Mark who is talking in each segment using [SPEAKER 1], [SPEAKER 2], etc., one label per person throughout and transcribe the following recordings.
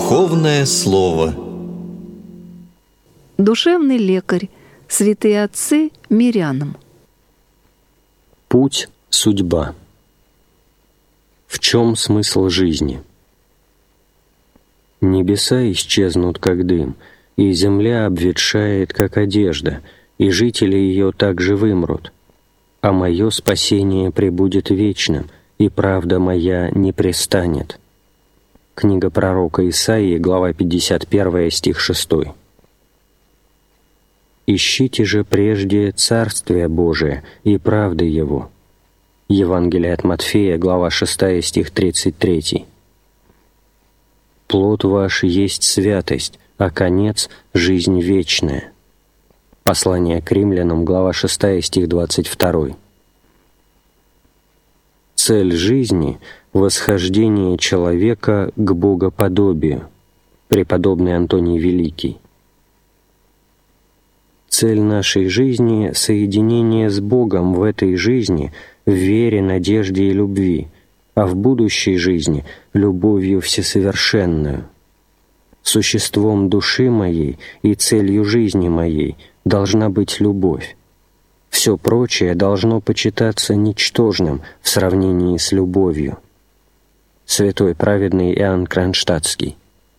[SPEAKER 1] Духовное слово.
[SPEAKER 2] Душевный лекарь. Святые отцы мирянам.
[SPEAKER 3] Путь – судьба. В чем смысл жизни? Небеса исчезнут, как дым, и земля обветшает, как одежда, и жители ее также вымрут. А мое спасение пребудет вечным, и правда моя не престанет. Книга пророка Исаии, глава 51, стих 6. «Ищите же прежде Царствие Божие и правды Его». Евангелие от Матфея, глава 6, стих 33. «Плод ваш есть святость, а конец – жизнь вечная». Послание к римлянам, глава 6, стих 22. Цель жизни – восхождение человека к богоподобию. Преподобный Антоний Великий. Цель нашей жизни – соединение с Богом в этой жизни, в вере, надежде и любви, а в будущей жизни – любовью всесовершенную. Существом души моей и целью жизни моей должна быть любовь. Все прочее должно почитаться ничтожным в сравнении с любовью. Святой праведный Иоанн Кронштадтский.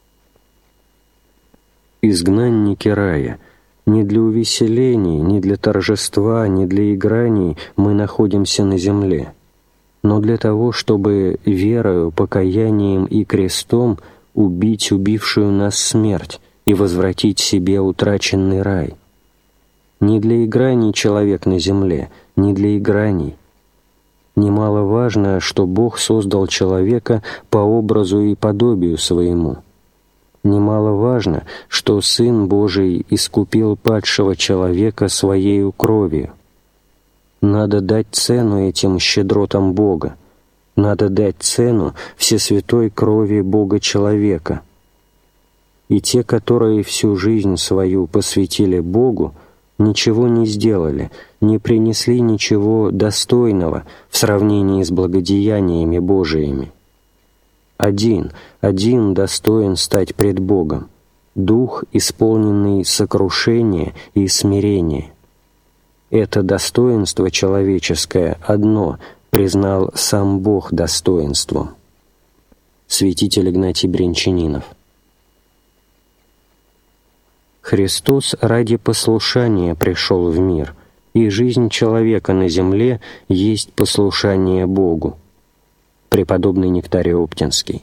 [SPEAKER 3] Изгнанники рая, не для увеселений, не для торжества, не для играний мы находимся на земле, но для того, чтобы верою, покаянием и крестом убить убившую нас смерть и возвратить себе утраченный рай. Не для играний человек на земле, не для играний. Немаловажно, что Бог создал человека по образу и подобию своему. Немаловажно, что Сын Божий искупил падшего человека своею кровью. Надо дать цену этим щедротам Бога. Надо дать цену всесвятой крови Бога-человека. И те, которые всю жизнь свою посвятили Богу, ничего не сделали, не принесли ничего достойного в сравнении с благодеяниями Божиими. Один достоин стать пред Богом, дух, исполненный сокрушения и смирения. Это достоинство человеческое одно признал сам Бог достоинством. Святитель Игнатий Брянчанинов. Христос ради послушания пришел в мир, и жизнь человека на земле есть послушание Богу. Преподобный Нектарий Оптинский.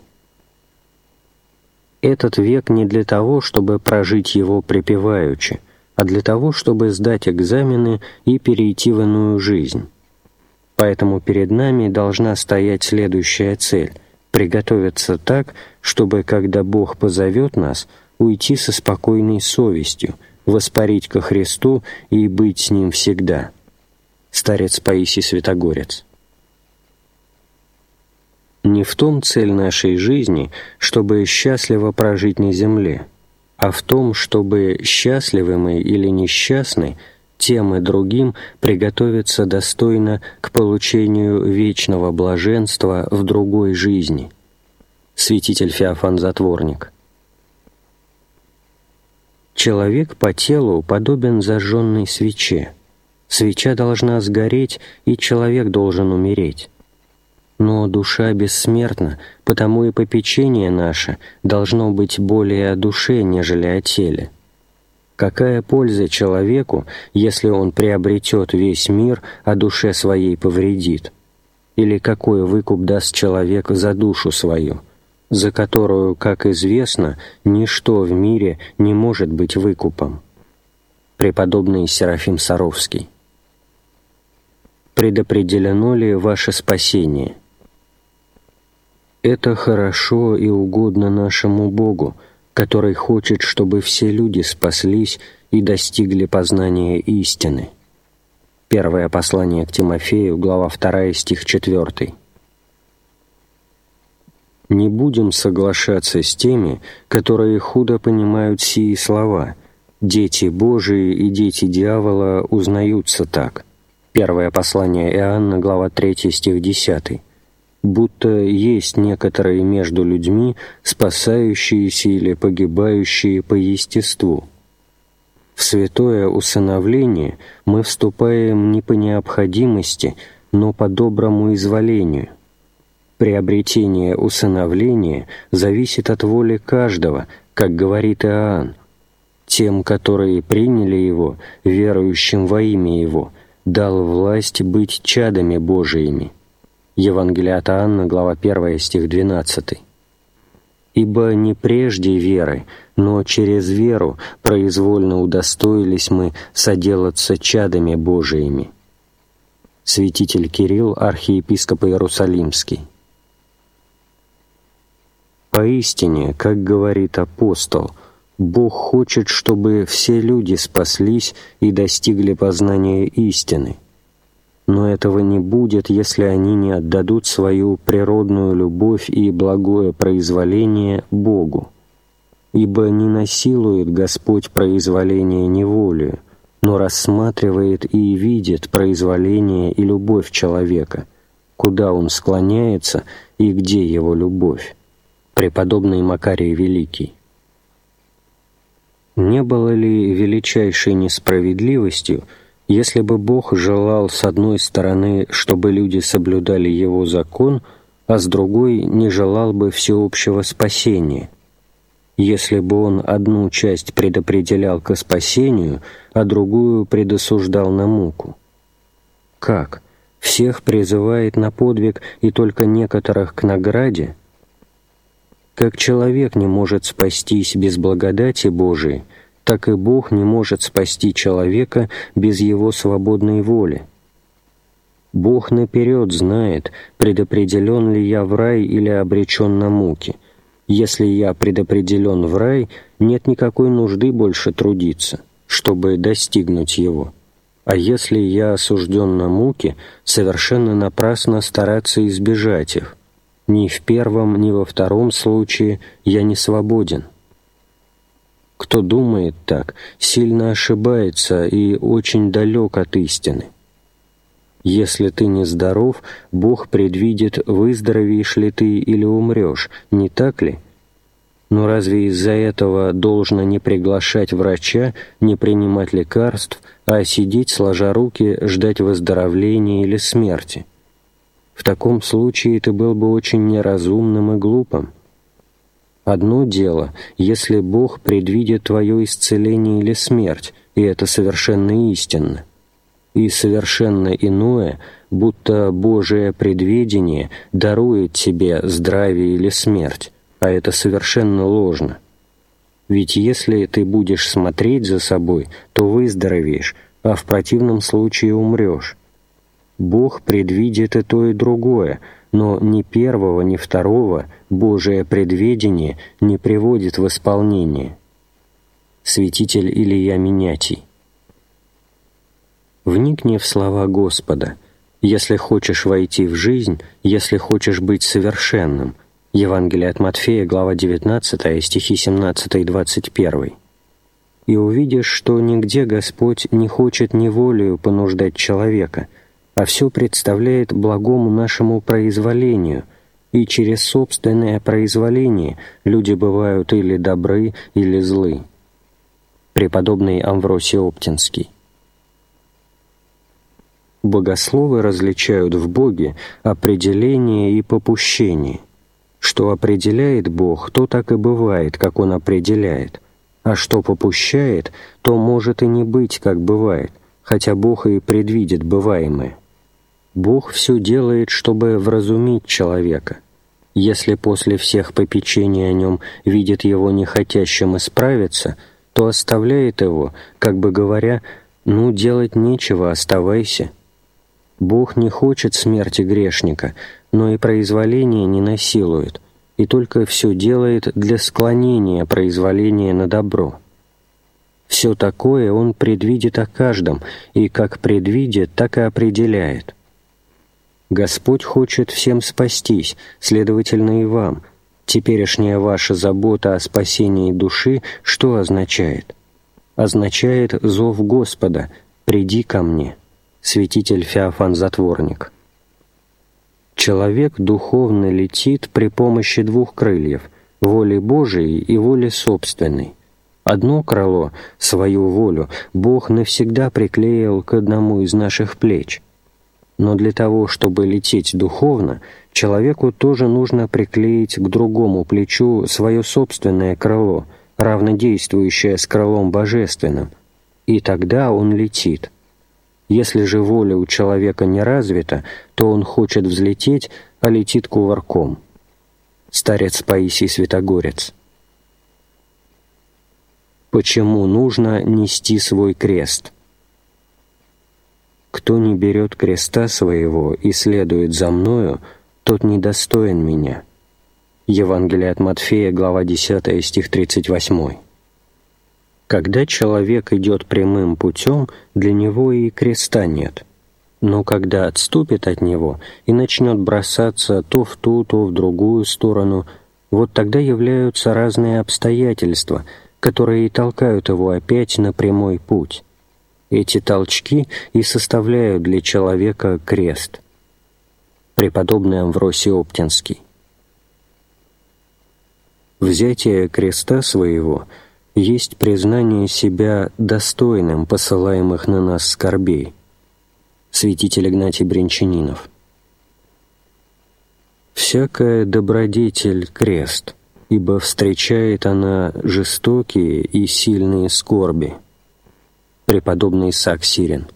[SPEAKER 3] Этот век не для того, чтобы прожить его припеваючи, а для того, чтобы сдать экзамены и перейти в иную жизнь. Поэтому перед нами должна стоять следующая цель – приготовиться так, чтобы, когда Бог позовет нас, уйти со спокойной совестью, воспарить ко Христу и быть с Ним всегда. Старец Паисий Святогорец. Не в том цель нашей жизни, чтобы счастливо прожить на земле, а в том, чтобы счастливы мы или несчастны, тем и другим приготовиться достойно к получению вечного блаженства в другой жизни. Святитель Феофан Затворник. Человек по телу подобен зажженной свече. Свеча должна сгореть, и человек должен умереть. Но душа бессмертна, потому и попечение наше должно быть более о душе, нежели о теле. Какая польза человеку, если он приобретет весь мир, а душе своей повредит? Или какой выкуп даст человек за душу свою, за которую, как известно, ничто в мире не может быть выкупом? Преподобный Серафим Саровский. Предопределено ли ваше спасение? Это хорошо и угодно нашему Богу, который хочет, чтобы все люди спаслись и достигли познания истины. Первое послание к Тимофею, глава 2, стих 4. Не будем соглашаться с теми, которые худо понимают сии слова. Дети Божии и дети дьявола узнаются так. Первое послание Иоанна, глава 3, стих 10. будто есть некоторые между людьми спасающиеся или погибающие по естеству. В святое усыновление мы вступаем не по необходимости, но по доброму изволению. Приобретение усыновления зависит от воли каждого, как говорит Иоанн. Тем, которые приняли Его, верующим во имя Его, дал власть быть чадами Божиими. Евангелие от Иоанна, глава 1, стих 12. «Ибо не прежде веры, но через веру произвольно удостоились мы соделаться чадами Божиими». Святитель Кирилл, архиепископ Иерусалимский. Поистине, как говорит апостол, Бог хочет, чтобы все люди спаслись и достигли познания истины. Но этого не будет, если они не отдадут свою природную любовь и благое произволение Богу. Ибо не насилует Господь произволение неволею, но рассматривает и видит произволение и любовь человека, куда он склоняется и где его любовь. Преподобный Макарий Великий. Не было ли величайшей несправедливостью, если бы Бог желал с одной стороны, чтобы люди соблюдали Его закон, а с другой не желал бы всеобщего спасения, если бы Он одну часть предопределял ко спасению, а другую предосуждал на муку? Как? Всех призывает на подвиг и только некоторых к награде? Как человек не может спастись без благодати Божией, так и Бог не может спасти человека без его свободной воли. Бог наперед знает, предопределен ли я в рай или обречен на муки. Если я предопределен в рай, нет никакой нужды больше трудиться, чтобы достигнуть его. А если я осужден на муки, совершенно напрасно стараться избежать их. Ни в первом, ни во втором случае я не свободен. Кто думает так, сильно ошибается и очень далек от истины. Если ты не здоров, Бог предвидит, выздоровеешь ли ты или умрешь, не так ли? Но разве из-за этого должно не приглашать врача, не принимать лекарств, а сидеть сложа руки, ждать выздоровления или смерти? В таком случае ты был бы очень неразумным и глупым. Одно дело, если Бог предвидит твое исцеление или смерть, и это совершенно истинно. И совершенно иное, будто Божие предвидение дарует тебе здравие или смерть, а это совершенно ложно. Ведь если ты будешь смотреть за собой, то выздоровеешь, а в противном случае умрешь. Бог предвидит и то, и другое, но ни первого, ни второго Божие предвидение не приводит в исполнение. Святитель Илья Минятий. Вникни в слова Господа. Если хочешь войти в жизнь, если хочешь быть совершенным. Евангелие от Матфея, глава 19, стихи 17 и 21. И увидишь, что нигде Господь не хочет неволею понуждать человека, а все представляет благому нашему произволению, и через собственное произволение люди бывают или добры, или злы. Преподобный Амвросий Оптинский. Богословы различают в Боге определение и попущение. Что определяет Бог, то так и бывает, как Он определяет, а что попущает, то может и не быть, как бывает, хотя Бог и предвидит бываемое. Бог все делает, чтобы вразумить человека. Если после всех попечений о нем видит его нехотящим исправиться, то оставляет его, как бы говоря, «ну, делать нечего, оставайся». Бог не хочет смерти грешника, но и произволение не насилует, и только все делает для склонения произволения на добро. Все такое Он предвидит о каждом, и как предвидит, так и определяет. Господь хочет всем спастись, следовательно и вам. Теперешняя ваша забота о спасении души что означает? Означает зов Господа «Приди ко мне». Святитель Феофан Затворник. Человек духовно летит при помощи двух крыльев – воли Божией и воли собственной. Одно крыло, свою волю, Бог навсегда приклеил к одному из наших плеч. Но для того, чтобы лететь духовно, человеку тоже нужно приклеить к другому плечу свое собственное крыло, равнодействующее с крылом божественным, и тогда он летит. Если же воля у человека не развита, то он хочет взлететь, а летит кувырком. Старец Паисий Святогорец. Почему нужно нести свой крест? Кто не берет креста своего и следует за мною, тот недостоин меня. Евангелие от Матфея, глава 10, стих 38. Когда человек идет прямым путем, для него и креста нет. Но когда отступит от него и начнет бросаться то в ту, то в другую сторону, вот тогда являются разные обстоятельства, которые и толкают его опять на прямой путь. Эти толчки и составляют для человека крест. Преподобный Амвросий Оптинский. Взятие креста своего есть признание себя достойным посылаемых на нас скорбей. Святитель Игнатий Брянчанинов. «Всякая добродетель — крест, ибо встречает она жестокие и сильные скорби». Преподобный Исаак Сирин.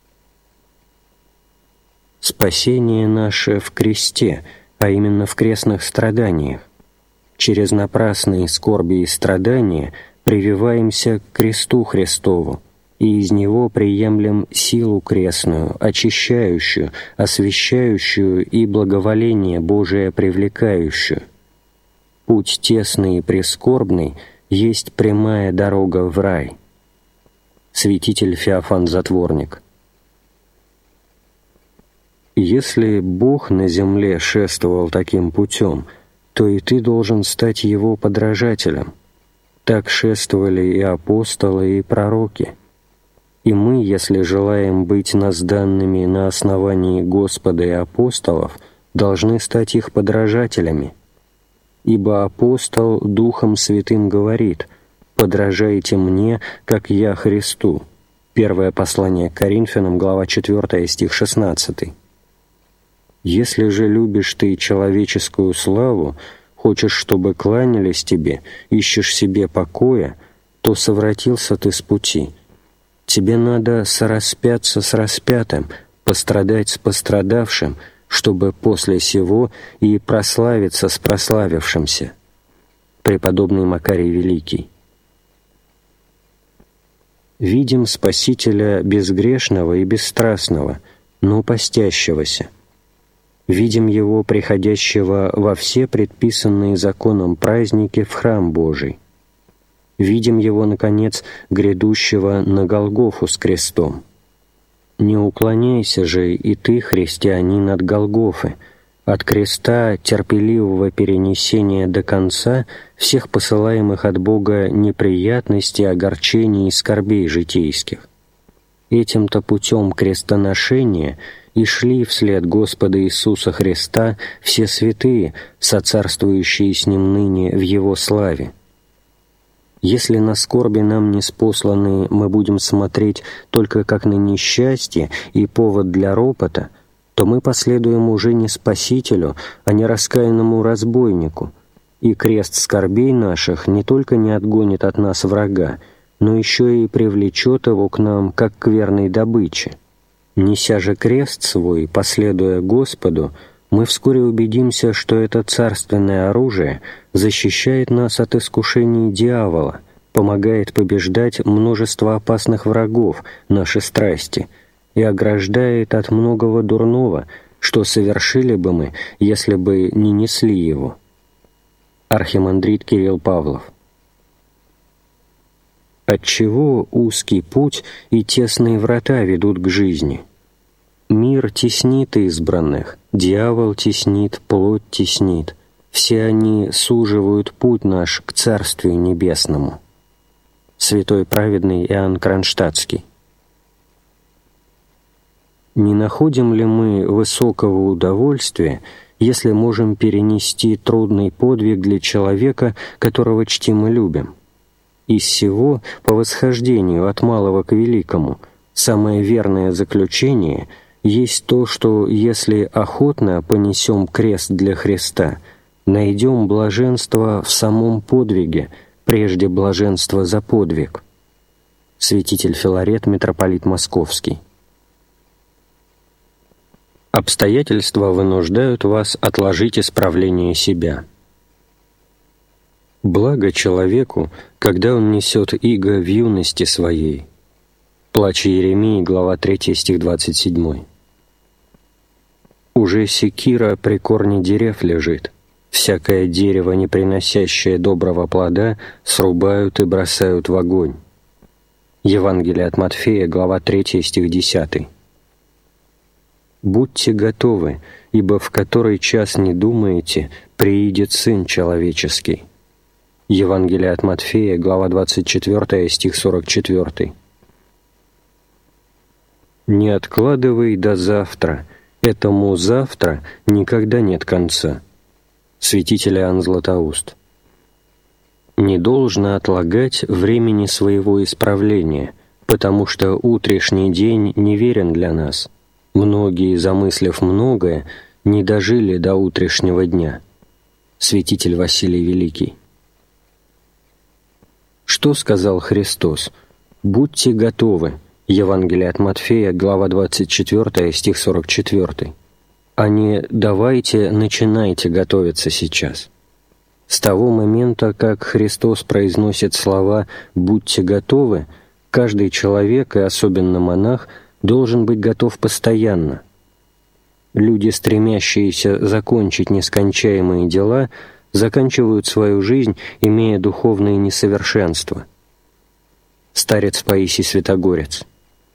[SPEAKER 3] Спасение наше в кресте, а именно в крестных страданиях. Через напрасные скорби и страдания прививаемся к кресту Христову, и из него приемлем силу крестную, очищающую, освящающую и благоволение Божие привлекающую. Путь тесный и прискорбный есть прямая дорога в рай. Святитель Феофан Затворник. Если Бог на земле шествовал таким путем, то и ты должен стать Его подражателем. Так шествовали и апостолы, и пророки. И мы, если желаем быть назданными на основании Господа и апостолов, должны стать их подражателями. Ибо апостол Духом Святым говорит: «Подражайте мне, как я Христу». Первое послание к Коринфянам, глава 4, стих 16. «Если же любишь ты человеческую славу, хочешь, чтобы кланялись тебе, ищешь себе покоя, то совратился ты с пути. Тебе надо сораспяться с распятым, пострадать с пострадавшим, чтобы после сего и прославиться с прославившимся». Преподобный Макарий Великий. Видим Спасителя безгрешного и бесстрастного, но постящегося. Видим Его приходящего во все предписанные законом праздники в храм Божий. Видим Его, наконец, грядущего на Голгофу с крестом. Не уклоняйся же и ты, христианин, от Голгофы, от креста терпеливого перенесения до конца всех посылаемых от Бога неприятностей, огорчений и скорбей житейских. Этим-то путем крестоношения и шли вслед Господа Иисуса Христа все святые, соцарствующие с Ним ныне в Его славе. Если на скорби нам ниспосланные мы будем смотреть только как на несчастье и повод для ропота, то мы последуем уже не Спасителю, а не раскаянному разбойнику, и крест скорбей наших не только не отгонит от нас врага, но еще и привлечет его к нам, как к верной добыче. Неся же крест свой, последуя Господу, мы вскоре убедимся, что это царственное оружие защищает нас от искушений дьявола, помогает побеждать множество опасных врагов, наши страсти, и ограждает от многого дурного, что совершили бы мы, если бы не несли его. Архимандрит Кирилл Павлов. Отчего узкий путь и тесные врата ведут к жизни? Мир теснит избранных, дьявол теснит, плоть теснит. Все они суживают путь наш к Царствию Небесному. Святой праведный Иоанн Кронштадтский. Не находим ли мы высокого удовольствия, если можем перенести трудный подвиг для человека, которого чтим и любим? Из сего, по восхождению от малого к великому, самое верное заключение есть то, что если охотно понесем крест для Христа, найдем блаженство в самом подвиге, прежде блаженства за подвиг. Святитель Филарет, митрополит Московский. Обстоятельства вынуждают вас отложить исправление себя. Благо человеку, когда он несет иго в юности своей. Плач Иеремии, глава 3, стих 27. Уже секира при корне дерев лежит. Всякое дерево, не приносящее доброго плода, срубают и бросают в огонь. Евангелие от Матфея, глава 3, стих 10. «Будьте готовы, ибо в который час не думаете, приидет Сын Человеческий». Евангелие от Матфея, глава 24, стих 44. «Не откладывай до завтра, этому завтра никогда нет конца». Святитель Иоанн Златоуст. «Не должно отлагать времени своего исправления, потому что утрешний день неверен для нас. Многие, замыслив многое, не дожили до утрешнего дня». Святитель Василий Великий. Что сказал Христос? «Будьте готовы». Евангелие от Матфея, глава 24, стих 44. А не «давайте, начинайте готовиться сейчас». С того момента, как Христос произносит слова «будьте готовы», каждый человек, и особенно монах, должен быть готов постоянно. Люди, стремящиеся закончить нескончаемые дела, заканчивают свою жизнь, имея духовные несовершенства. Старец Паисий Святогорец.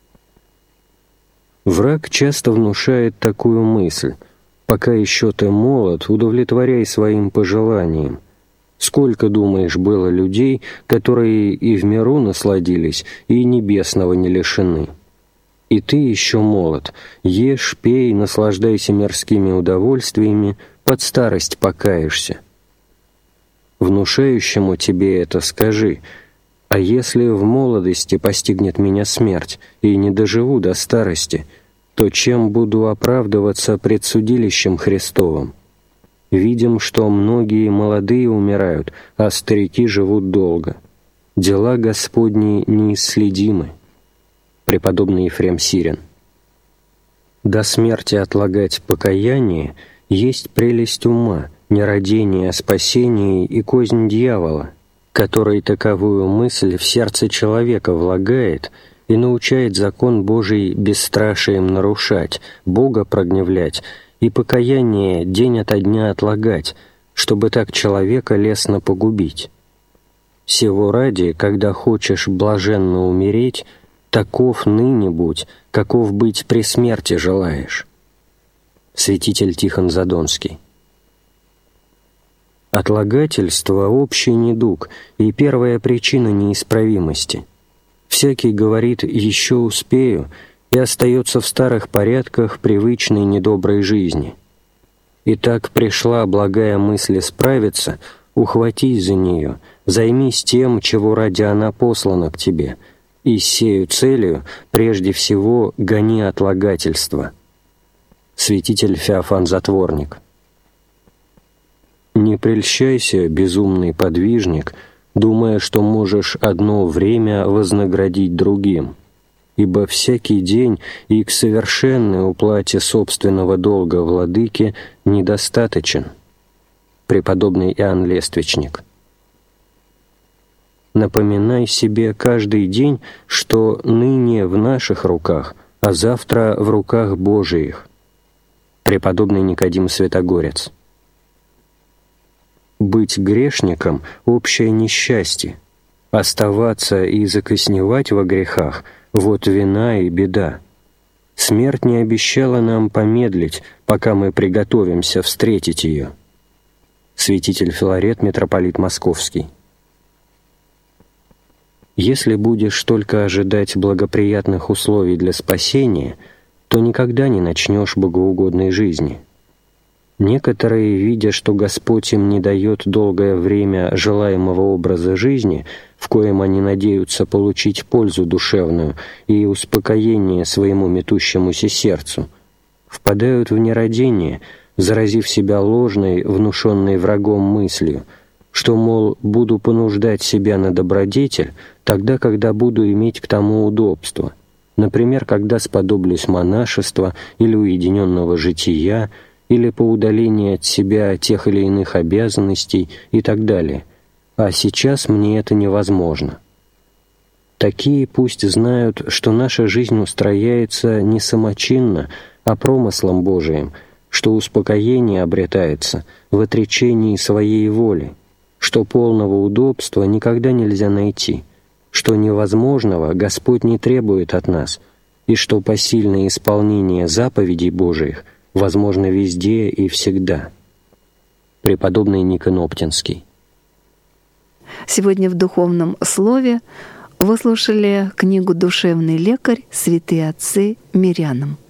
[SPEAKER 3] Враг часто внушает такую мысль: «Пока еще ты молод, удовлетворяй своим пожеланиям. Сколько, думаешь, было людей, которые и в миру насладились, и небесного не лишены? И ты еще молод, ешь, пей, наслаждайся мирскими удовольствиями, под старость покаешься». Внушающему тебе это скажи: «А если в молодости постигнет меня смерть, и не доживу до старости, то чем буду оправдываться пред судилищем Христовым? Видим, что многие молодые умирают, а старики живут долго. Дела Господни неисследимы». Преподобный Ефрем Сирин. До смерти отлагать покаяние есть прелесть ума, нерадение о спасении и кознь дьявола, который таковую мысль в сердце человека влагает и научает закон Божий бесстрашием нарушать, Бога прогневлять и покаяние день ото дня отлагать, чтобы так человека лестно погубить. Сего ради, когда хочешь блаженно умереть, таков ныне будь, каков быть при смерти желаешь. Святитель Тихон Задонский. Отлагательство – общий недуг и первая причина неисправимости. Всякий говорит «еще успею» и остается в старых порядках привычной недоброй жизни. Итак, пришла благая мысль исправиться, ухватись за нее, займись тем, чего ради она послана к тебе, и с сею целью прежде всего гони отлагательство. Святитель Феофан Затворник. Не прельщайся, безумный подвижник, думая, что можешь одно время вознаградить другим, ибо всякий день и к совершенной уплате собственного долга владыке недостаточен. Преподобный Иоанн Лествичник. Напоминай себе каждый день, что ныне в наших руках, а завтра в руках Божиих. Преподобный Никодим Святогорец. Быть грешником – общее несчастье. Оставаться и закосневать во грехах – вот вина и беда. Смерть не обещала нам помедлить, пока мы приготовимся встретить ее. Святитель Филарет, митрополит Московский. Если будешь только ожидать благоприятных условий для спасения, то никогда не начнешь богоугодной жизни. Некоторые, видя, что Господь им не дает долгое время желаемого образа жизни, в коем они надеются получить пользу душевную и успокоение своему метущемуся сердцу, впадают в нерадение, заразив себя ложной, внушенной врагом мыслью, что, мол, буду понуждать себя на добродетель тогда, когда буду иметь к тому удобство, например, когда сподоблюсь монашества или уединенного жития, или по удалении от себя тех или иных обязанностей и так далее. А сейчас мне это невозможно. Такие пусть знают, что наша жизнь устрояется не самочинно, а промыслом Божиим, что успокоение обретается в отречении своей воли, что полного удобства никогда нельзя найти, что невозможного Господь не требует от нас, и что посильное исполнение заповедей Божиих возможно везде и всегда. Преподобный Никон Оптинский.
[SPEAKER 2] Сегодня в духовном слове вы слушали книгу «Душевный лекарь. Святые отцы мирянам».